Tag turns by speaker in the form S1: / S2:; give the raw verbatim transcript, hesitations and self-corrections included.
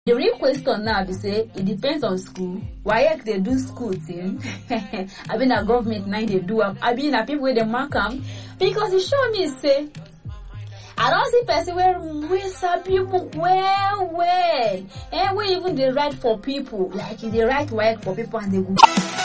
S1: The real question now be say it depends on school. Why they do school thing? I mean, a government now they do. I mean, a people where they mark them because it show me say I don't see person where we sabi book well well, and we even they write for people like they write work for people and they go.